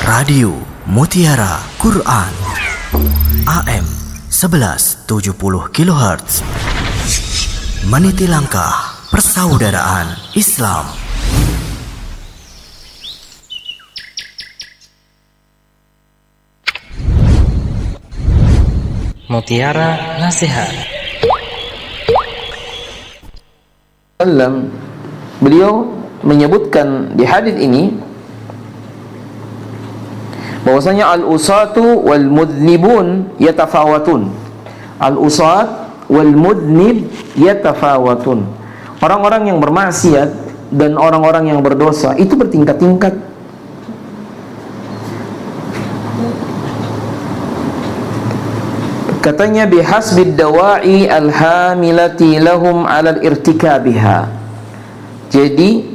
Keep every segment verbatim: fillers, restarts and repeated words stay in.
Radio Mutiara Quran A M sebelas tujuh puluh kilohertz, meniti langkah persaudaraan Islam. Mutiara Nasihat. Beliau menyebutkan di hadis ini bahwasanya al-usatu wal mudnibun yatafawatun. Al-usat wal mudnib yatafawatun. Orang-orang yang bermaksiat dan orang-orang yang berdosa itu bertingkat-tingkat. Katanya bihasbid dawa'i al-hamilati lahum 'ala al-irtikabiha. Jadi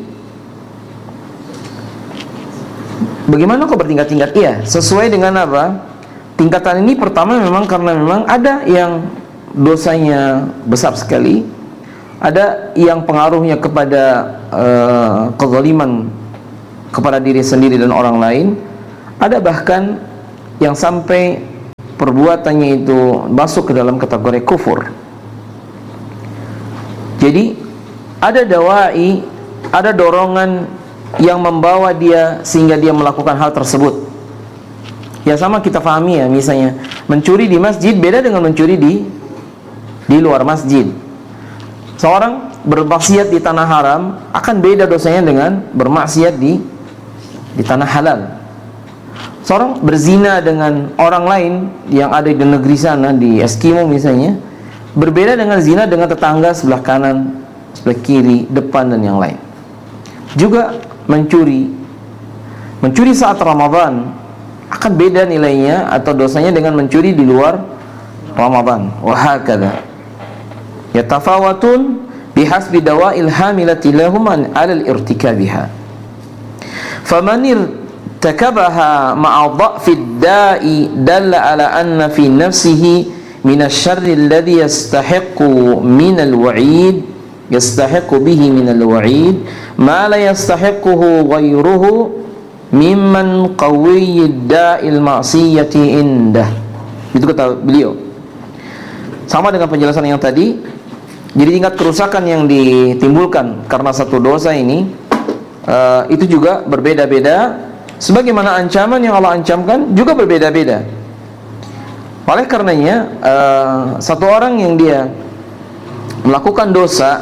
bagaimana kok bertingkat-tingkat? Iya, sesuai dengan apa? Tingkatan ini pertama memang karena memang ada yang dosanya besar sekali, ada yang pengaruhnya kepada uh, kezaliman kepada diri sendiri dan orang lain, ada bahkan yang sampai perbuatannya itu masuk ke dalam kategori kufur. Jadi ada dawai, ada dorongan yang membawa dia sehingga dia melakukan hal tersebut. Ya sama kita pahami ya, misalnya mencuri di masjid beda dengan mencuri di di luar masjid. Seorang bermaksiat di tanah haram akan beda dosanya dengan bermaksiat di di tanah halal. Seorang berzina dengan orang lain yang ada di negeri sana, di Eskimo misalnya, berbeda dengan zina dengan tetangga sebelah kanan, sebelah kiri, depan dan yang lain. Juga mencuri mencuri saat Ramadan akan beda nilainya atau dosanya dengan mencuri di luar Ramadan. Wa hakadha yatafawatun bihasbi dawa'il hamilati lahum 'ala al-irtikabiha. Faman irtakabaha ma'a dha'fid da'i dalla 'ala anna fi nafsihi min asy-syarri alladhi yastahiqqu min al-wa'id yastahiqqu bihi min al-wa'id ma la yastahiquhu ghayruhu mimman qawiyyid da'il ma'siyati indah. Itu kata beliau. Sama dengan penjelasan yang tadi. Jadi tingkat kerusakan yang ditimbulkan karena satu dosa ini uh, itu juga berbeda-beda, sebagaimana ancaman yang Allah ancamkan juga berbeda-beda. Oleh karenanya uh, satu orang yang dia melakukan dosa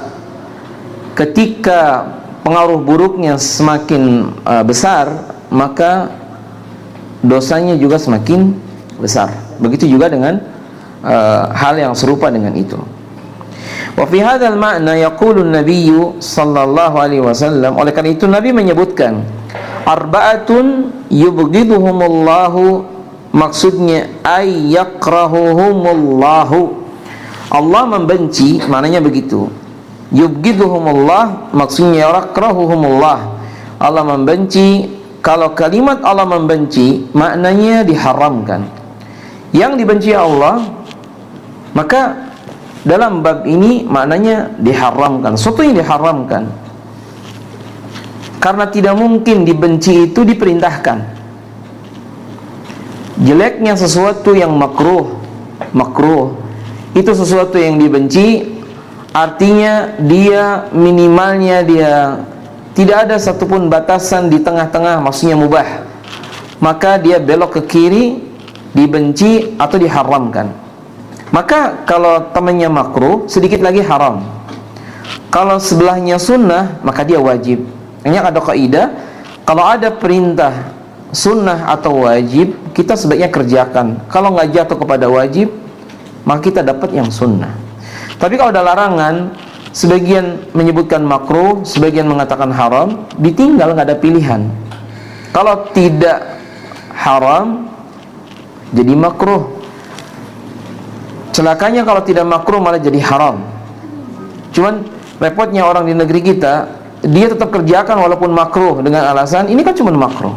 ketika pengaruh buruknya semakin uh, besar, maka dosanya juga semakin besar. Begitu juga dengan uh, hal yang serupa dengan itu. Wa fi hadzal ma'na yaqulu an-nabiy sallallahu alaihi wasallam, oleh karena itu Nabi menyebutkan arba'atun yubghiduhumullahu, maksudnya ay yakrahuhumullahu, Allah membenci, maknanya begitu. Yubghiduhumullah maksudnya yakrahuhumullah, Allah membenci. Kalau kalimat Allah membenci maknanya diharamkan. Yang dibenci Allah, maka dalam bab ini maknanya diharamkan, sesuatu yang diharamkan. Karena tidak mungkin dibenci itu diperintahkan. Jeleknya sesuatu yang makruh, makruh itu sesuatu yang dibenci, artinya dia minimalnya dia tidak ada satupun batasan di tengah-tengah, maksudnya mubah. Maka dia belok ke kiri, dibenci atau diharamkan. Maka kalau temannya makruh, sedikit lagi haram. Kalau sebelahnya sunnah, maka dia wajib. Ini ada kaidah, kalau ada perintah sunnah atau wajib, kita sebaiknya kerjakan. Kalau nggak jatuh kepada wajib, maka kita dapat yang sunnah. Tapi kalau ada larangan, sebagian menyebutkan makruh, sebagian mengatakan haram, ditinggal, nggak ada pilihan. Kalau tidak haram, jadi makruh. Celakanya kalau tidak makruh malah jadi haram. Cuman repotnya orang di negeri kita, dia tetap kerjakan walaupun makruh dengan alasan ini kan cuma makruh.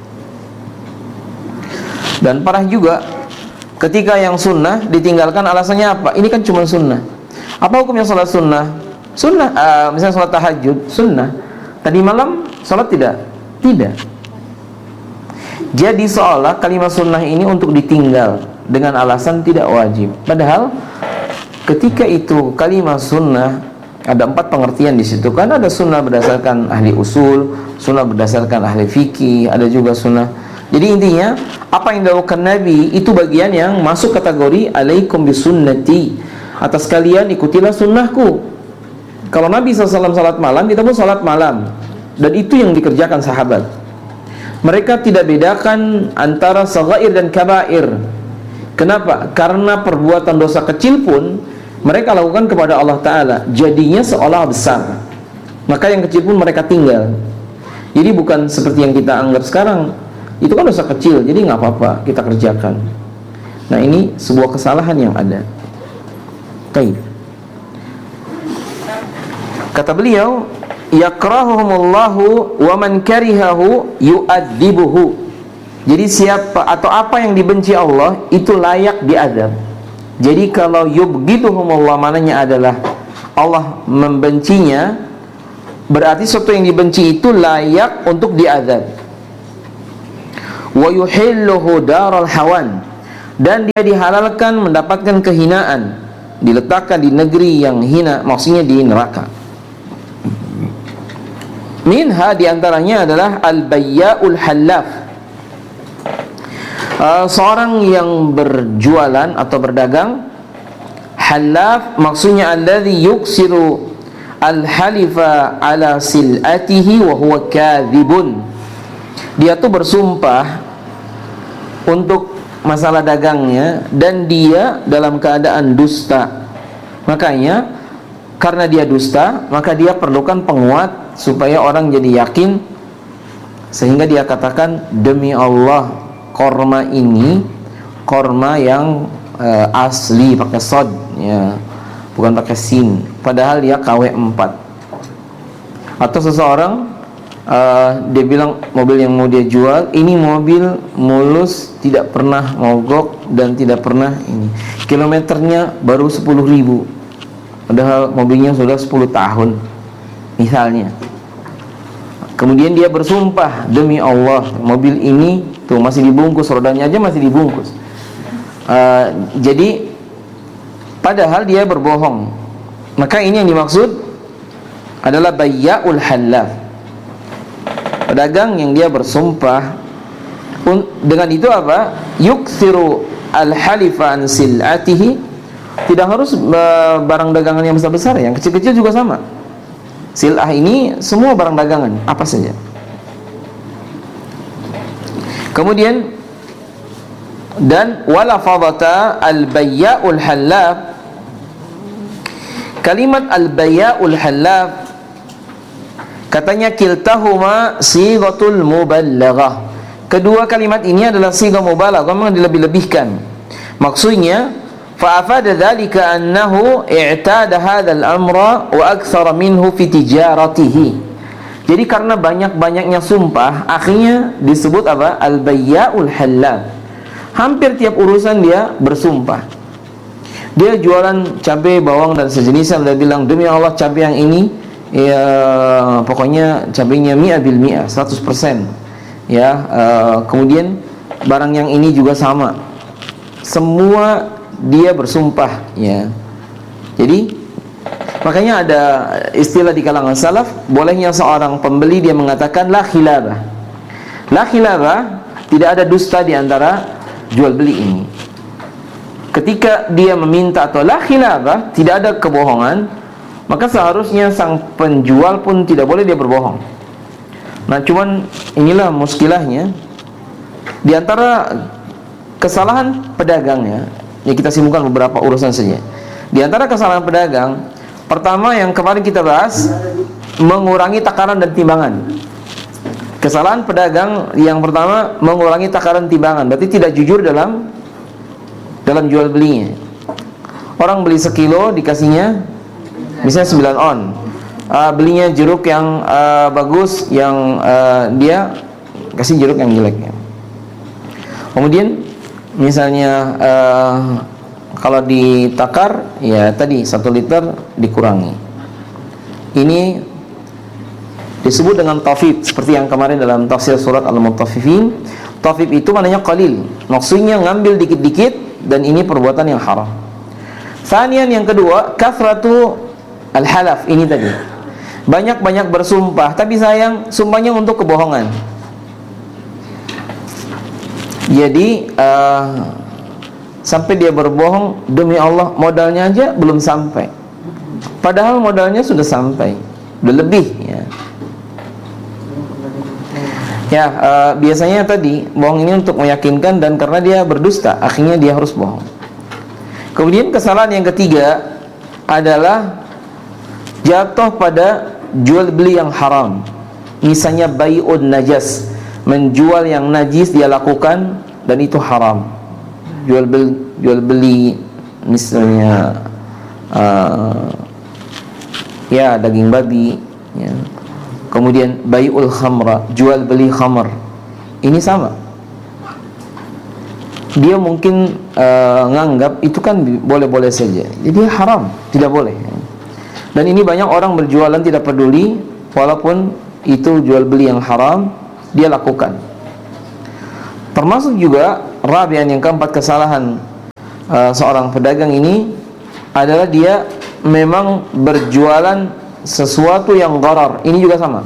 Dan parah juga ketika yang sunnah ditinggalkan, alasannya apa? Ini kan cuma sunnah. Apa hukumnya salat sunnah? Sunnah, uh, misalnya salat tahajud, sunnah. Tadi malam salat tidak? Tidak. Jadi seolah kalimat sunnah ini untuk ditinggal dengan alasan tidak wajib. Padahal ketika itu kalimat sunnah ada empat pengertian di situ. Kan ada sunnah berdasarkan ahli usul, sunnah berdasarkan ahli fikih, ada juga sunnah. Jadi intinya apa yang dilakukan Nabi itu bagian yang masuk kategori alaikum bisunnati. Atas kalian ikutilah sunnahku. Kalau Nabi shallallahu alaihi wasallam salat malam, kita pun salat malam. Dan itu yang dikerjakan sahabat. Mereka tidak bedakan antara shaghair dan kabair. Kenapa? Karena perbuatan dosa kecil pun mereka lakukan kepada Allah Ta'ala, jadinya seolah besar. Maka yang kecil pun mereka tinggal. Jadi bukan seperti yang kita anggap sekarang, itu kan dosa kecil, jadi nggak apa-apa kita kerjakan. Nah ini sebuah kesalahan yang ada. Baik. Kata beliau, yakrahuhumullahu wa man karihahu yu'adzibuhu. Jadi siapa atau apa yang dibenci Allah itu layak diazab. Jadi kalau yubghiduhumullah maknanya adalah Allah membencinya, berarti sesuatu yang dibenci itu layak untuk diazab. Wa yuhilluhu daral hawan, dan dia dihalalkan mendapatkan kehinaan, diletakkan di negeri yang hina, maksudnya di neraka. Minha diantaranya adalah al-bayya'ul hallaf, uh, seorang yang berjualan atau berdagang. Hallaf maksudnya alladhi yuksiru al-halifa ala sil'atihi wa huwa kadhibun. Dia tuh bersumpah untuk masalah dagangnya dan dia dalam keadaan dusta. Makanya karena dia dusta, maka dia perlukan penguat supaya orang jadi yakin, sehingga dia katakan demi Allah korma ini korma yang uh, asli pakai sod ya, bukan pakai sin, padahal dia K W empat. Atau seseorang uh, dia bilang mobil yang mau dia jual ini mobil mulus, tidak pernah mogok dan tidak pernah ini, kilometernya baru sepuluh ribu, padahal mobilnya sudah sepuluh tahun misalnya. Kemudian dia bersumpah demi Allah mobil ini tuh masih dibungkus, rodanya aja masih dibungkus. uh, Jadi padahal dia berbohong. Maka ini yang dimaksud adalah bayya'ul hallaf, pedagang yang dia bersumpah. Dengan itu apa? Yuksiru al-halifa an sil'atihi. Tidak harus uh, barang dagangan yang besar-besar, yang kecil-kecil juga sama. Sil'ah ini semua barang dagangan, apa saja. Kemudian dan wala fadata al-bayya'ul hallaf. Kalimat al-bayya'ul hallaf katanya kiltahuma sighatul muballaghah. Kedua kalimat ini adalah sighah mubalaghah, memang dilebih-lebihkan. Maksudnya فأفاد ذلك أنه اعتاد هذا الأمر وأكثر منه في تجارته. Jadi karena banyak-banyaknya sumpah, akhirnya disebut apa? Al-bayya'ul hallaf. Hampir tiap urusan dia bersumpah. Dia jualan cabai, bawang dan sejenisnya, dia bilang demi Allah cabai yang ini ya pokoknya cabainya mi'a bil mi'a, seratus persen. Ya, uh, kemudian barang yang ini juga sama. Semua dia bersumpah ya. Jadi makanya ada istilah di kalangan salaf, bolehnya seorang pembeli dia mengatakan la khilabah. La khilabah, tidak ada dusta di antara jual beli ini. Ketika dia meminta atau la khilabah, tidak ada kebohongan, maka seharusnya sang penjual pun tidak boleh dia berbohong. Nah, cuman inilah muskilahnya. Di antara kesalahan pedagangnya, ya kita simpulkan beberapa urusan saja. Di antara kesalahan pedagang, pertama yang kemarin kita bahas, mengurangi takaran dan timbangan. Kesalahan pedagang yang pertama, mengurangi takaran timbangan, berarti tidak jujur dalam dalam jual belinya. Orang beli sekilo dikasihnya misalnya sembilan on. Uh, belinya jeruk yang uh, bagus, yang uh, dia kasih jeruk yang jelek. Kemudian misalnya uh, kalau ditakar ya tadi satu liter dikurangi. Ini disebut dengan tafid, seperti yang kemarin dalam tafsir surat Al-Mutaffifin. Tafif itu maknanya qalil, maksudnya ngambil dikit-dikit, dan ini perbuatan yang haram. Tsanian, yang kedua, kathratu al-halaf, ini tadi. Banyak-banyak bersumpah, tapi sayang sumpahnya untuk kebohongan. Jadi uh, sampai dia berbohong, demi Allah modalnya aja belum sampai, padahal modalnya sudah sampai, udah lebih ya. Ya, uh, biasanya tadi bohong ini untuk meyakinkan, dan karena dia berdusta, akhirnya dia harus bohong. Kemudian kesalahan yang ketiga adalah jatuh pada jual beli yang haram. Misalnya bai'un najas, menjual yang najis dia lakukan, dan itu haram. Jual beli, jual beli misalnya uh, ya daging babi, ya. Kemudian bai'ul khamra, jual beli khamr, ini sama. Dia mungkin uh, nganggap itu kan boleh-boleh saja, jadi haram, tidak boleh. Dan ini banyak orang berjualan tidak peduli, walaupun itu jual beli yang haram, dia lakukan. Termasuk juga rabian, yang keempat kesalahan uh, seorang pedagang ini adalah dia memang berjualan sesuatu yang gharar. Ini juga sama.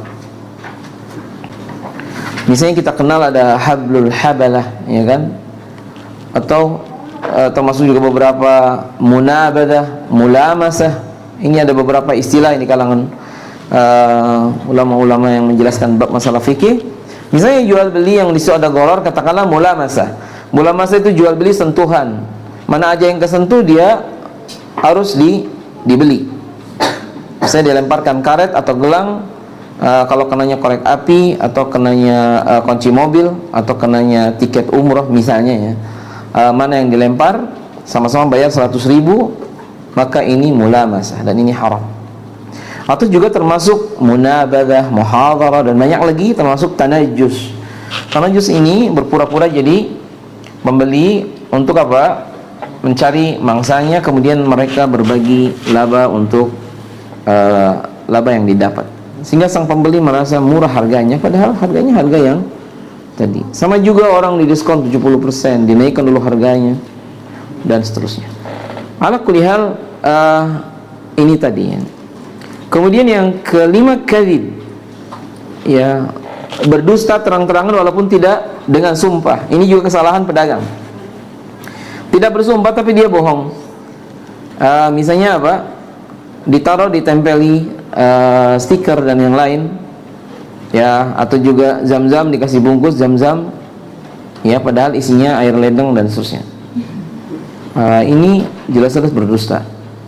Misalnya kita kenal ada hablul habalah, ya kan? Atau uh, termasuk juga beberapa munabadah, mulamasah. Ini ada beberapa istilah di kalangan uh, ulama-ulama yang menjelaskan bab masalah fikih. Misalnya jual beli yang di situ ada gharar, katakanlah mulamasah. Mulamasah itu jual beli sentuhan. Mana aja yang kesentuh dia harus di dibeli. Misalnya dilemparkan karet atau gelang, uh, kalau kenanya korek api, atau kenanya uh, kunci mobil, atau kenanya tiket umroh misalnya ya, uh, mana yang dilempar, sama-sama bayar seratus ribu, maka ini mulamasah, dan ini haram. Atau juga termasuk munabadah, muhadharah, dan banyak lagi, termasuk tanajus. Tanajus ini berpura-pura jadi pembeli untuk apa? Mencari mangsanya, kemudian mereka berbagi laba untuk Uh, laba yang didapat, sehingga sang pembeli merasa murah harganya, padahal harganya harga yang tadi. Sama juga orang di diskon tujuh puluh persen, dinaikkan dulu harganya, dan seterusnya. Ala kulli hal, uh, ini tadi ya. Kemudian yang kelima, kadzib, ya, berdusta terang-terangan walaupun tidak dengan sumpah. Ini juga kesalahan pedagang. Tidak bersumpah tapi dia bohong. Uh, misalnya apa? Ditaruh, ditempeli uh, stiker dan yang lain, ya, atau juga zam-zam, dikasih bungkus zam-zam, ya, padahal isinya air ledeng dan seterusnya. Uh, ini jelas-jelas berdusta.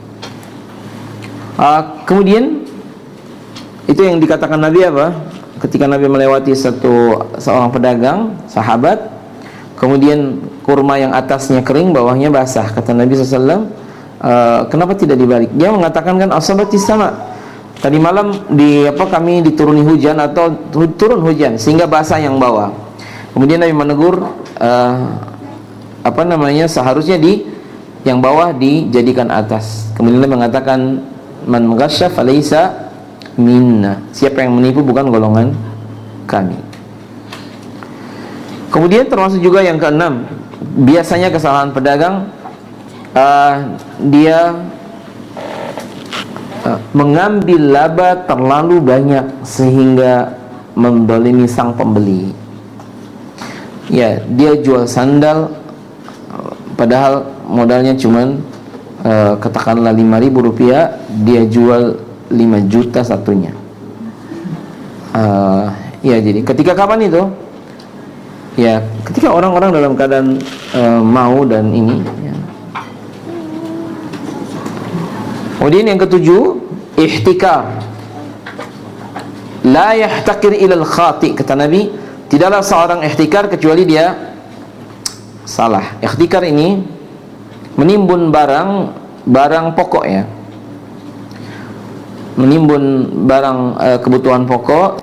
Uh, kemudian itu yang dikatakan Nabi apa? Ketika Nabi melewati satu seorang pedagang, sahabat, kemudian kurma yang atasnya kering, bawahnya basah. Kata Nabi shallallahu alaihi wasallam, Uh, kenapa tidak dibalik? Dia mengatakan kan asabatis sama. Tadi malam di apa kami dituruni hujan atau turun hujan sehingga basah yang bawah. Kemudian Nabi menegur, uh, apa namanya, seharusnya di yang bawah dijadikan atas. Kemudian Nabi mengatakan, man ghasya falaysa minna. Siapa yang menipu bukan golongan kami. Kemudian termasuk juga yang keenam, biasanya kesalahan pedagang, Uh, dia uh, mengambil laba terlalu banyak sehingga mendolimi sang pembeli. Ya, dia jual sandal padahal modalnya cuman uh, katakanlah lima ribu rupiah, dia jual lima juta satunya. Uh, ya, jadi ketika kapan itu? Ya, ketika orang-orang dalam keadaan uh, mau dan ini, ya. Kemudian yang ketujuh, ihtikar. La yahtakir ilal khati. Kata Nabi, tidaklah seorang ihtikar kecuali dia salah. Ihtikar ini menimbun barang barang pokok, ya. Menimbun barang e, kebutuhan pokok